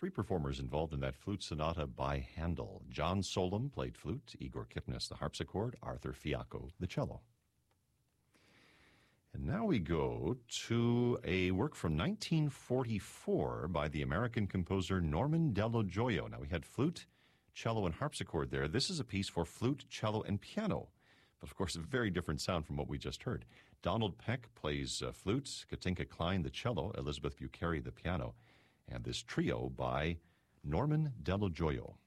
three performers involved in that flute sonata by Handel. John Solem played flute, Igor Kipnis the harpsichord, Arthur Fiacco the cello. And now we go to a work from 1944 by the American composer Norman Dello Gioia. Now, we had flute, cello, and harpsichord there. This is a piece for flute, cello, and piano. But, of course, a very different sound from what we just heard. Donald Peck plays flute, Katinka Klein the cello, Elizabeth Bucheri the piano, and this trio by Norman Dello Gioia.